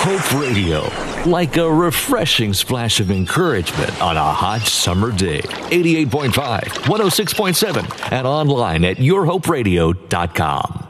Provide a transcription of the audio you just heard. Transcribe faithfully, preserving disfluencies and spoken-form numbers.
Hope Radio, like a refreshing splash of encouragement on a hot summer day. eighty-eight point five, one oh six point seven, and online at your hope radio dot com.